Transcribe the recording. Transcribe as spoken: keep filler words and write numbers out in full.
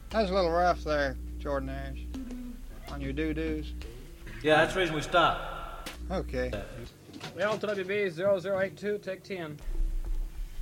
That's a little rough there, Jordan Ash, on your doo-doos. Yeah, that's the reason we stopped. Okay. L W B zero zero eight two, take ten.